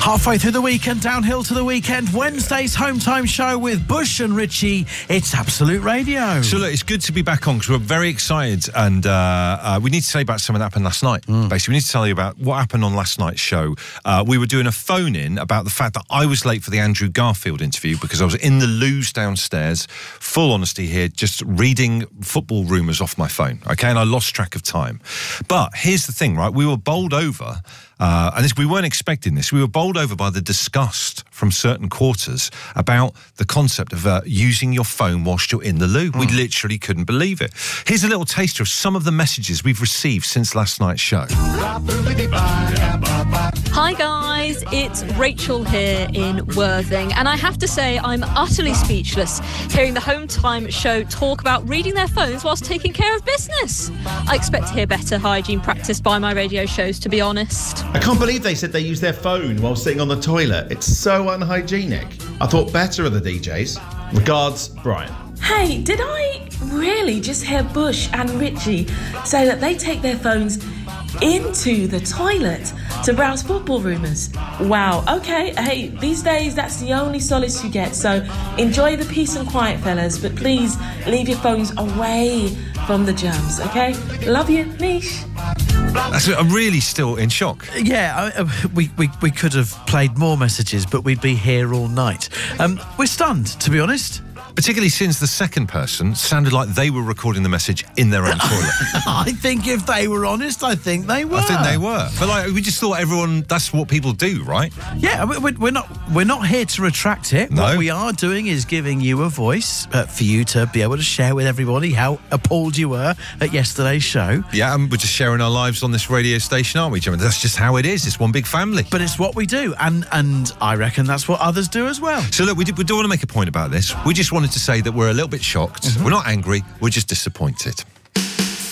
Halfway through the weekend, downhill to the weekend. Wednesday's Home Time Show with Bush and Richie. It's Absolute Radio. So look, it's good to be back on because we're very excited, and we need to tell you about something that happened last night. Basically, we need to tell you about what happened on last night's show. We were doing a phone-in about the fact that I was late for the Andrew Garfield interview because I was in the loos downstairs, full honesty here, just reading football rumours off my phone, okay? And I lost track of time. But here's the thing, right? We were bowled over, and we weren't expecting this. We were bowled over by the disgust from certain quarters about the concept of using your phone whilst you're in the loo. We literally couldn't believe it. Here's a little taster of some of the messages we've received since last night's show. Hi guys, it's Rachel here in Worthing, and I have to say I'm utterly speechless hearing the Home Time Show talk about reading their phones whilst taking care of business. I expect to hear better hygiene practice by my radio shows, to be honest. I can't believe they said they use their phone while sitting on the toilet. It's so unhygienic. I thought better of the DJs. Regards, Brian. Hey, did I really just hear Bush and Richie say that they take their phones into the toilet to browse football rumours? Wow, okay, hey, these days that's the only solace you get, so enjoy the peace and quiet, fellas, but please leave your phones away from the germs, okay? Love you, Nish. I'm really still in shock. Yeah, we could have played more messages, but we'd be here all night. We're stunned, to be honest. Particularly since the second person sounded like they were recording the message in their own toilet. I think if they were honest, I think they were. I think they were. But we just thought that's what people do, right? Yeah, we're not here to retract it. No. What we are doing is giving you a voice for you to be able to share with everybody how appalled you were at yesterday's show. Yeah, and we're just sharing our lives on this radio station, aren't we, Jim? That's just how it is. It's one big family. But it's what we do, and I reckon that's what others do as well. So look, we do want to make a point about this. We just wanted to say that we're a little bit shocked. We're not angry. We're just disappointed.